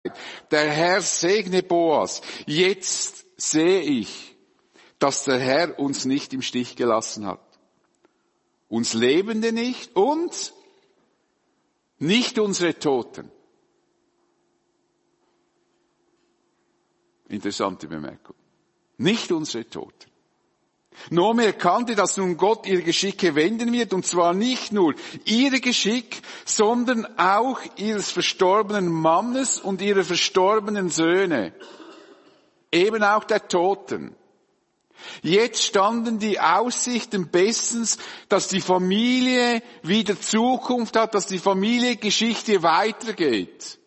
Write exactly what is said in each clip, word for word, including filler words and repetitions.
Der Herr segne Boas. Jetzt sehe ich, dass der Herr uns nicht im Stich gelassen hat. Uns Lebende nicht und nicht unsere Toten. Interessante Bemerkung. Nicht unsere Toten. Naomi erkannte, dass nun Gott ihre Geschicke wenden wird, und zwar nicht nur ihre Geschick, sondern auch ihres verstorbenen Mannes und ihrer verstorbenen Söhne. Eben auch der Toten. Jetzt standen die Aussichten bestens, dass die Familie wieder Zukunft hat, dass die Familiengeschichte weitergeht.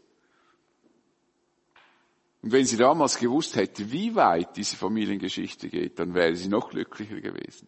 Und wenn sie damals gewusst hätte, wie weit diese Familiengeschichte geht, dann wäre sie noch glücklicher gewesen.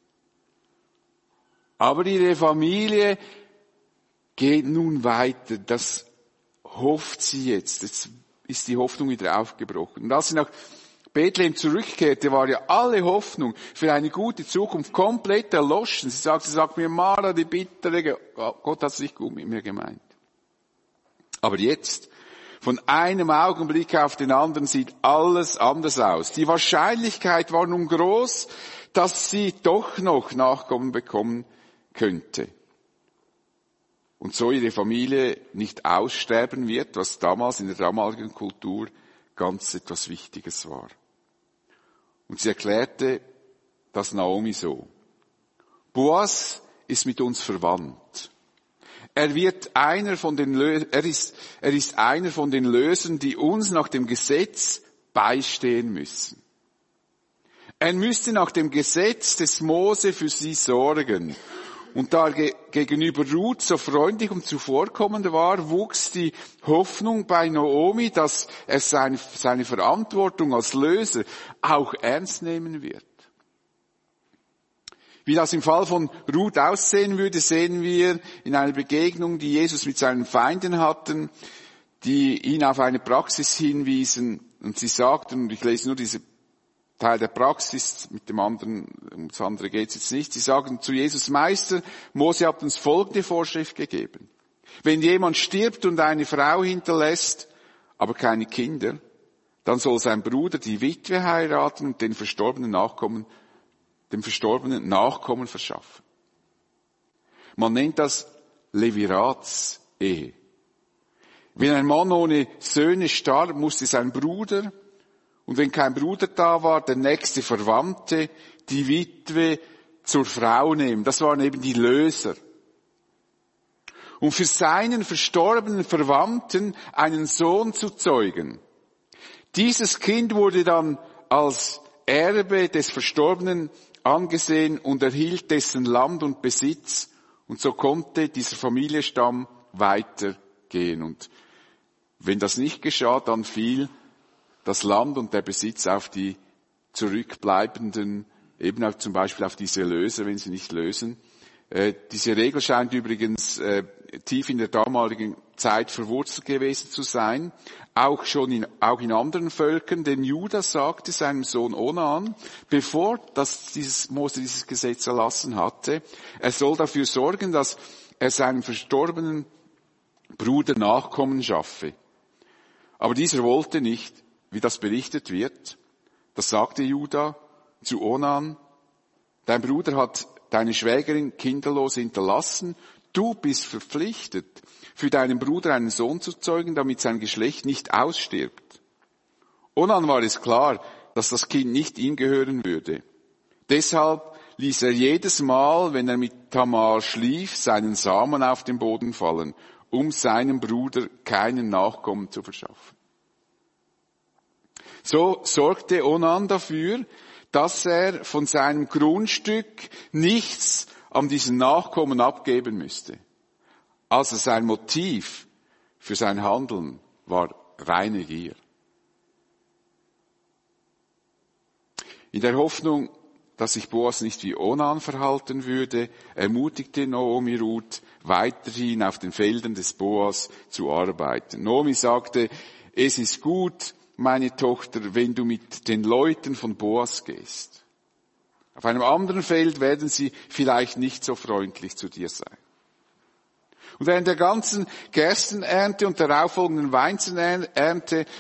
Aber ihre Familie geht nun weiter. Das hofft sie jetzt. Jetzt ist die Hoffnung wieder aufgebrochen. Und als sie nach Bethlehem zurückkehrte, war ja alle Hoffnung für eine gute Zukunft komplett erloschen. Sie sagte, sie sagt mir, Mara, die bittere, Gott hat es nicht gut mit mir gemeint. Aber jetzt, von einem Augenblick auf den anderen, sieht alles anders aus. Die Wahrscheinlichkeit war nun groß, dass sie doch noch Nachkommen bekommen könnte. Und so ihre Familie nicht aussterben wird, was damals in der damaligen Kultur ganz etwas Wichtiges war. Und sie erklärte das Naomi so: Boas ist mit uns verwandt. Er wird einer von den Lö- er ist, er ist einer von den Lösern, die uns nach dem Gesetz beistehen müssen. Er müsste nach dem Gesetz des Mose für sie sorgen. Und da er ge- gegenüber Ruth so freundlich und zuvorkommend war, wuchs die Hoffnung bei Naomi, dass er seine, seine Verantwortung als Löser auch ernst nehmen wird. Wie das im Fall von Ruth aussehen würde, sehen wir in einer Begegnung, die Jesus mit seinen Feinden hatten, die ihn auf eine Praxis hinwiesen. Und sie sagten, und ich lese nur diese Teil der Praxis, mit dem anderen, um das andere geht es jetzt nicht. Sie sagen zu Jesus: Meister, Mose hat uns folgende Vorschrift gegeben. Wenn jemand stirbt und eine Frau hinterlässt, aber keine Kinder, dann soll sein Bruder die Witwe heiraten und den verstorbenen Nachkommen dem verstorbenen Nachkommen verschaffen. Man nennt das Leviratsehe. Wenn ein Mann ohne Söhne starb, musste sein Bruder, und wenn kein Bruder da war, der nächste Verwandte, die Witwe zur Frau nehmen. Das waren eben die Löser. Um für seinen verstorbenen Verwandten einen Sohn zu zeugen. Dieses Kind wurde dann als Erbe des Verstorbenen angesehen und erhielt dessen Land und Besitz, und so konnte dieser Familienstamm weitergehen. Und wenn das nicht geschah, dann fiel das Land und der Besitz auf die zurückbleibenden, eben auch zum Beispiel auf diese Löser, wenn sie nicht lösen. Äh, diese Regel scheint übrigens äh, tief in der damaligen Zeit verwurzelt gewesen zu sein, auch schon in, auch in anderen Völkern, denn Juda sagte seinem Sohn Onan, bevor das dieses Mose dieses Gesetz erlassen hatte, er soll dafür sorgen, dass er seinem verstorbenen Bruder Nachkommen schaffe. Aber dieser wollte nicht, wie das berichtet wird. Das sagte Juda zu Onan: Dein Bruder hat deine Schwägerin kinderlos hinterlassen. Du bist verpflichtet, für deinen Bruder einen Sohn zu zeugen, damit sein Geschlecht nicht ausstirbt. Onan war es klar, dass das Kind nicht ihm gehören würde. Deshalb ließ er jedes Mal, wenn er mit Tamar schlief, seinen Samen auf den Boden fallen, um seinem Bruder keinen Nachkommen zu verschaffen. So sorgte Onan dafür, dass er von seinem Grundstück nichts an diesen Nachkommen abgeben müsste. Also sein Motiv für sein Handeln war reine Gier. In der Hoffnung, dass sich Boas nicht wie Onan verhalten würde, ermutigte Naomi Ruth, weiterhin auf den Feldern des Boas zu arbeiten. Naomi sagte: Es ist gut, meine Tochter, wenn du mit den Leuten von Boas gehst. Auf einem anderen Feld werden sie vielleicht nicht so freundlich zu dir sein. Und während der ganzen Gerstenernte und der auffolgenden Weizenernte